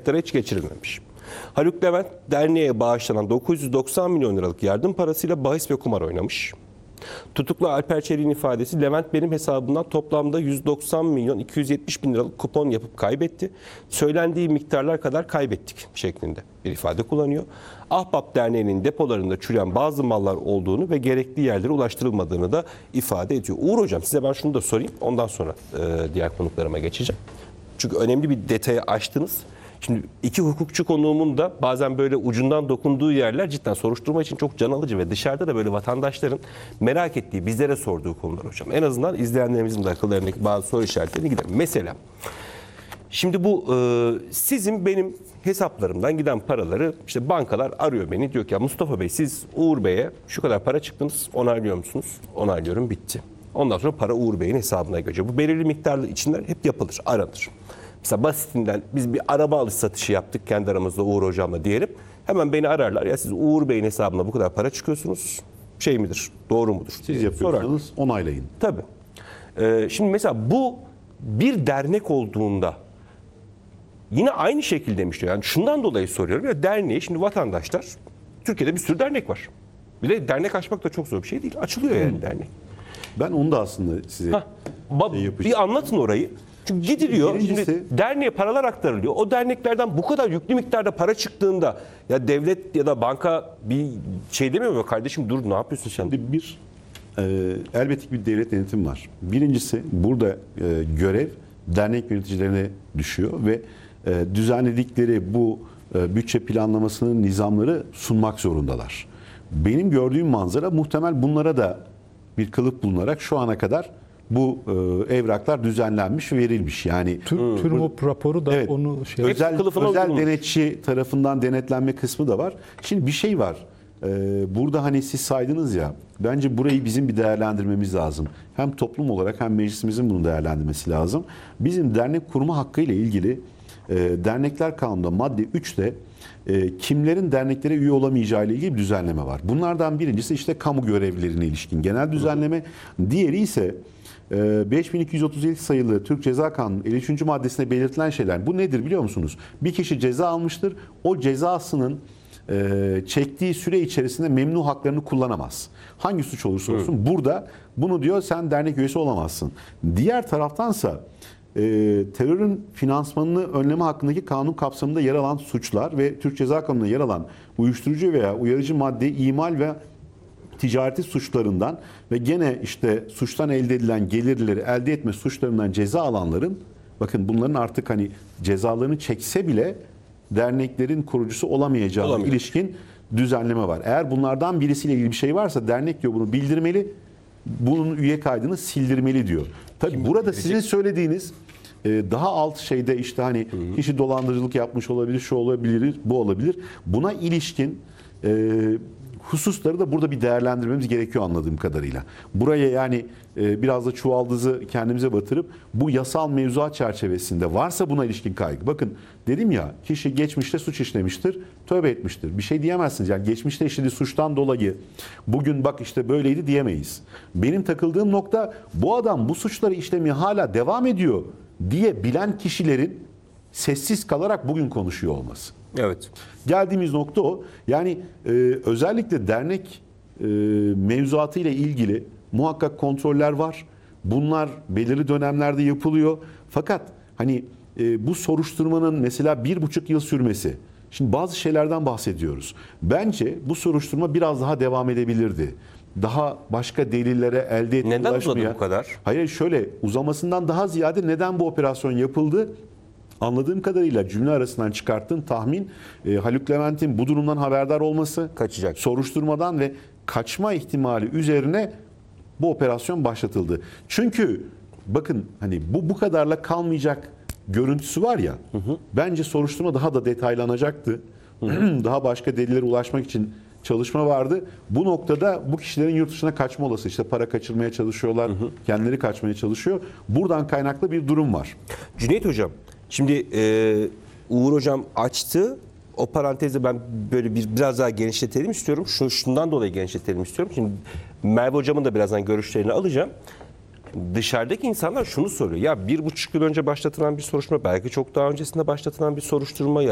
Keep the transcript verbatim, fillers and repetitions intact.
kayıtlara hiç geçirilmemiş. Haluk Levent derneğe bağışlanan dokuz yüz doksan milyon liralık yardım parasıyla bahis ve kumar oynamış. Tutuklu Alper Çelik'in ifadesi, Levent benim hesabımdan toplamda yüz doksan milyon iki yüz yetmiş bin liralık kupon yapıp kaybetti. Söylendiği miktarlar kadar kaybettik şeklinde bir ifade kullanıyor. Ahbap Derneği'nin depolarında çürüyen bazı mallar olduğunu ve gerekli yerlere ulaştırılmadığını da ifade ediyor. Uğur Hocam, size ben şunu da sorayım, ondan sonra e, diğer konuklarıma geçeceğim. Çünkü önemli bir detayı açtınız. Şimdi iki hukukçu konuğumun da bazen böyle ucundan dokunduğu yerler cidden soruşturma için çok can alıcı ve dışarıda da böyle vatandaşların merak ettiği, bizlere sorduğu konular hocam. En azından izleyenlerimizin de akıllarındaki bazı soru işaretlerine gidelim. Mesela şimdi bu e, sizin benim hesaplarımdan giden paraları işte bankalar arıyor beni, diyor ki ya Mustafa Bey, siz Uğur Bey'e şu kadar para çıktınız, onaylıyor musunuz? Onaylıyorum, bitti. Ondan sonra para Uğur Bey'in hesabına geçiyor. Bu belirli miktarlı içinler hep yapılır, aranır. Mesela basitinden biz bir araba alış satışı yaptık kendi aramızda Uğur Hocam'la diyelim. Hemen beni ararlar. Ya siz Uğur Bey'in hesabına bu kadar para çıkıyorsunuz. Şey midir? Doğru mudur? Siz yapıyorsanız sorarlar. Onaylayın. Tabii. Ee, şimdi mesela bu bir dernek olduğunda yine aynı şekilde demiş diyor. Yani şundan dolayı soruyorum. Ya derneği şimdi vatandaşlar, Türkiye'de bir sürü dernek var. Bir de dernek açmak da çok zor bir şey değil. Açılıyor yani dernek. Ben onu da aslında size Hah, şey bir anlatın orayı. Çünkü gidiliyor, Birincisi, şimdi derneğe paralar aktarılıyor. O derneklerden bu kadar yüklü miktarda para çıktığında ya devlet ya da banka bir şey demiyor mu? Kardeşim dur, ne yapıyorsun sen? Şimdi bir e, elbette bir devlet denetim var. Birincisi burada e, görev dernek yöneticilerine düşüyor ve e, düzenledikleri bu e, bütçe planlamasının nizamları sunmak zorundalar. Benim gördüğüm manzara muhtemel bunlara da bir kılıf bulunarak şu ana kadar bu e, evraklar düzenlenmiş ve verilmiş. Yani Tür, hmm. TÜRMOP raporu da evet, onu şey özel, özel denetçi tarafından denetlenme kısmı da var. Şimdi bir şey var. Ee, burada hani siz saydınız ya, bence burayı bizim bir değerlendirmemiz lazım. Hem toplum olarak hem meclisimizin bunu değerlendirmesi lazım. Bizim dernek kurma hakkı ile ilgili e, dernekler kanununda madde üçte e, kimlerin derneklere üye olamayacağı ile ilgili bir düzenleme var. Bunlardan birincisi işte kamu görevlilerine ilişkin genel düzenleme. Diğeri ise beş bin iki yüz otuz yedi sayılı Türk Ceza Kanunu elli üçüncü maddesinde belirtilen şeyler. Bu nedir biliyor musunuz? Bir kişi ceza almıştır. O cezasının e, çektiği süre içerisinde memnu haklarını kullanamaz. Hangi suç olursa olsun. Hı. Burada bunu diyor, sen dernek üyesi olamazsın. Diğer taraftansa e, terörün finansmanını önleme hakkındaki kanun kapsamında yer alan suçlar ve Türk Ceza Kanunu'nda yer alan uyuşturucu veya uyarıcı madde imal ve ticareti suçlarından ve gene işte suçtan elde edilen gelirleri elde etme suçlarından ceza alanların, bakın bunların artık hani cezalarını çekse bile derneklerin kurucusu olamayacağına Olamıyor. ilişkin düzenleme var. Eğer bunlardan birisiyle ilgili bir şey varsa dernek diyor bunu bildirmeli, bunun üye kaydını sildirmeli diyor. Tabii Kim burada bildirecek? Sizin söylediğiniz daha alt şeyde işte hani hı hı. kişi dolandırıcılık yapmış olabilir, şu olabilir, bu olabilir. Buna ilişkin e, hususları da burada bir değerlendirmemiz gerekiyor anladığım kadarıyla. Buraya yani e, biraz da çuvaldızı kendimize batırıp bu yasal mevzuat çerçevesinde varsa buna ilişkin kaygı. Bakın dedim ya, kişi geçmişte suç işlemiştir, tövbe etmiştir. Bir şey diyemezsiniz. Yani geçmişte işlediği suçtan dolayı bugün bak işte böyleydi diyemeyiz. Benim takıldığım nokta, bu adam bu suçları işlemeye hala devam ediyor diye bilen kişilerin sessiz kalarak bugün konuşuyor olması. Evet. Geldiğimiz nokta o. Yani e, özellikle dernek e, mevzuatı ile ilgili muhakkak kontroller var. Bunlar belirli dönemlerde yapılıyor. Fakat hani e, bu soruşturmanın mesela bir buçuk yıl sürmesi. Şimdi bazı şeylerden bahsediyoruz. Bence bu soruşturma biraz daha devam edebilirdi. Daha başka delillere elde etmeye Neden uzadı bu kadar? Hayır, şöyle uzamasından daha ziyade neden bu operasyon yapıldı? Anladığım kadarıyla cümle arasından çıkarttığım tahmin e, Haluk Levent'in bu durumdan haberdar olması, kaçacak soruşturmadan ve kaçma ihtimali üzerine bu operasyon başlatıldı. Çünkü bakın hani bu bu kadarla kalmayacak görüntüsü var ya, hı hı. bence soruşturma daha da detaylanacaktı. Hı hı. Daha başka delillere ulaşmak için çalışma vardı. Bu noktada bu kişilerin yurt dışına kaçma olası, işte para kaçırmaya çalışıyorlar, hı hı. kendileri kaçmaya çalışıyor. Buradan kaynaklı bir durum var. Cüneyt Hocam, şimdi e, Uğur Hocam açtı. O parantezi ben böyle bir biraz daha genişletelim istiyorum. Şu, şundan dolayı genişletelim istiyorum. Şimdi Merve Hocam'ın da birazdan görüşlerini alacağım. Dışarıdaki insanlar şunu soruyor. Ya bir buçuk yıl önce başlatılan bir soruşturma, belki çok daha öncesinde başlatılan bir soruşturma, ya